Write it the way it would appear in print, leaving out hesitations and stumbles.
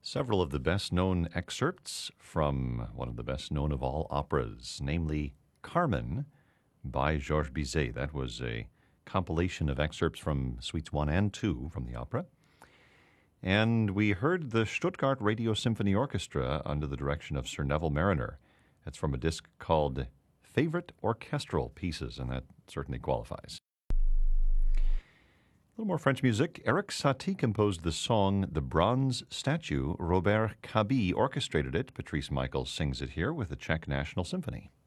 Several of the best-known excerpts from one of the best-known of all operas, namely Carmen by Georges Bizet. That was a compilation of excerpts from Suites 1 and 2 from the opera. And we heard the Stuttgart Radio Symphony Orchestra under the direction of Sir Neville Marriner. That's from a disc called Favorite Orchestral Pieces, and that certainly qualifies. A little more French music. Erik Satie composed the song The Bronze Statue. Robert Cabi orchestrated it. Patrice Michaels sings it here with the Czech National Symphony.